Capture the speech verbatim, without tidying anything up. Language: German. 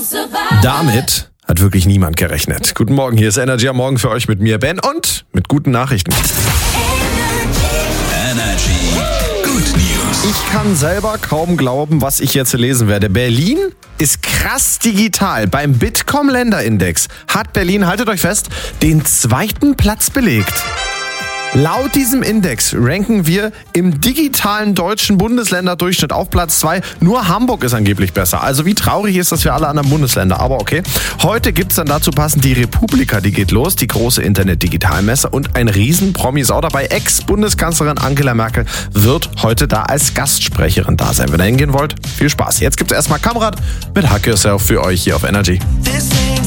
Damit hat wirklich niemand gerechnet. Guten Morgen, hier ist Energy am Morgen für euch mit mir, Ben, und mit guten Nachrichten. Energy Good News. Ich kann selber kaum glauben, was ich jetzt lesen werde. Berlin ist krass digital. Beim Bitkom-Länderindex hat Berlin, haltet euch fest, den zweiten Platz belegt. Laut diesem Index ranken wir im digitalen deutschen Bundesländerdurchschnitt auf Platz zwei. Nur Hamburg ist angeblich besser. Also wie traurig ist das für alle anderen Bundesländer. Aber okay. Heute gibt es dann dazu passend die Republika, die geht los, die große Internet-Digitalmesse, und ein Riesen-Promi ist auch dabei. Ex-Bundeskanzlerin Angela Merkel wird heute da als Gastsprecherin da sein. Wenn ihr hingehen wollt, viel Spaß. Jetzt gibt es erstmal Kamrat mit Hack Yourself für euch hier auf Energy.